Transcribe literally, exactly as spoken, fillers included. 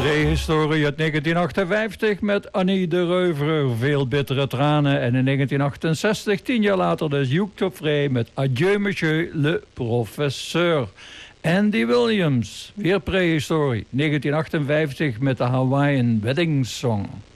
Prehistorie uit negentien achtenvijftig met Annie de Reuver, Veel bittere tranen. En in negentien achtenzestig, tien jaar later, dus Hugh Toffray met Adieu Monsieur le Professeur. Andy Williams, weer prehistorie, negentien achtenvijftig met de Hawaiian Wedding Song.